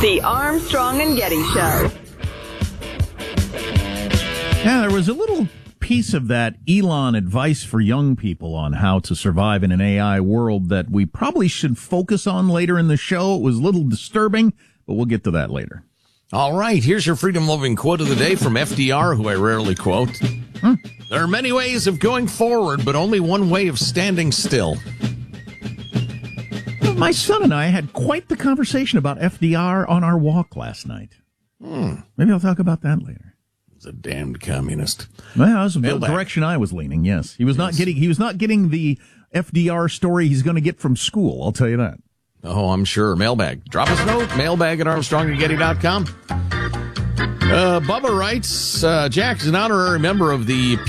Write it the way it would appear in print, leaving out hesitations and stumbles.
The Armstrong and Getty Show. Yeah, there was a little piece of that Elon advice for young people on how to survive in an AI world that we probably should focus on later in the show. It was a little disturbing, but we'll get to that later. All right, here's your freedom-loving quote of the day from FDR, who I rarely quote. There are many ways of going forward, but only one way of standing still. My son and I had quite the conversation about FDR on our walk last night. Maybe I'll talk about that later. He's a damned communist. Well, that was the direction I was leaning, yes. He was not getting the FDR story he's going to get from school, I'll tell you that. Oh, I'm sure. Mailbag. Drop us a note. Mailbag at ArmstrongandGetty.com. Bubba writes, Jack is an honorary member of the